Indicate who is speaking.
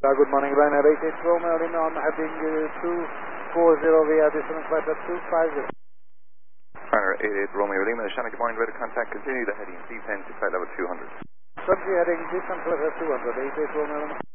Speaker 1: Good morning, Ryanair 88 Romeo Lima on heading 240 via additional flight at 250.
Speaker 2: Ryanair 88 Romeo Lima, Shannon, good morning, ready to contact, continue the heading descent to flight level 200.
Speaker 1: Subject heading descent flight at 200, 88 Romeo Lima.